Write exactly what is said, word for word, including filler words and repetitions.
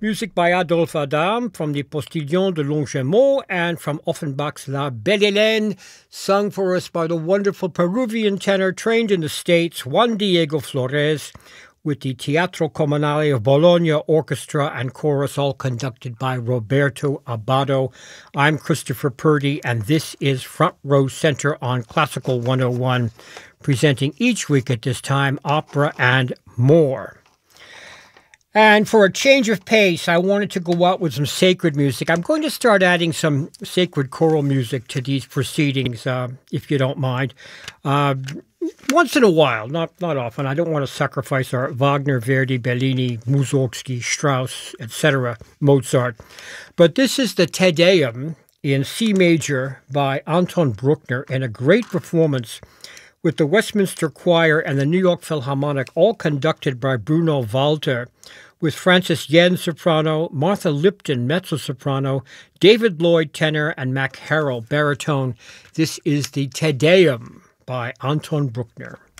Music by Adolphe Adam from the Postillon de Longjumeau and from Offenbach's La Belle Hélène, sung for us by the wonderful Peruvian tenor trained in the States, Juan Diego Flores, with the Teatro Comunale of Bologna Orchestra and Chorus, all conducted by Roberto Abbado. I'm Christopher Purdy, and this is Front Row Center on Classical one oh one, presenting each week at this time opera and more. And for a change of pace, I wanted to go out with some sacred music. I'm going to start adding some sacred choral music to these proceedings, uh, if you don't mind. Uh, once in a while, not not often. I don't want to sacrifice our Wagner, Verdi, Bellini, Mussorgsky, Strauss, et cetera, Mozart. But this is the Te Deum in C major by Anton Bruckner, and a great performance with the Westminster Choir and the New York Philharmonic, all conducted by Bruno Walter, with Frances Yen, soprano, Martha Lipton, mezzo-soprano, David Lloyd, tenor, and Mac Harrell, baritone. This is the Te Deum by Anton Bruckner.